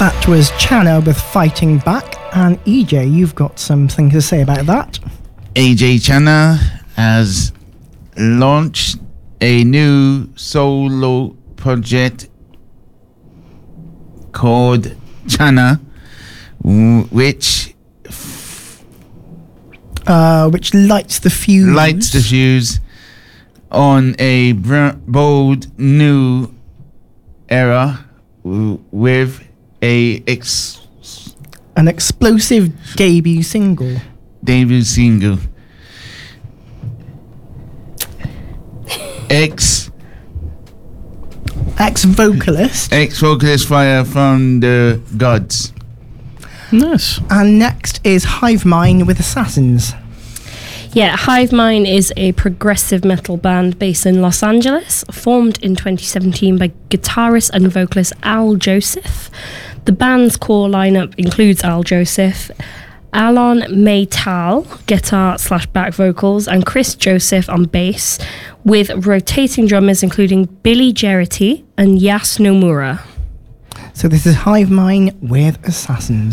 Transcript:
That was Channa with Fighting Back, and EJ, you've got something to say about that. AJ Channa has launched a new solo project called Channa, which lights the fuse. On a bold new era with an explosive debut single. Ex-vocalist Fire from the Gods. Nice. And next is Hive Mind with Assassins. Yeah, Hive Mind is a progressive metal band based in Los Angeles, formed in 2017 by guitarist and vocalist Al Joseph. The band's core lineup includes Al Joseph, Alon Maytal, guitar/back vocals, and Chris Joseph on bass, with rotating drummers including Billy Gerety and Yas Nomura. So this is Hive Mind with Assassins.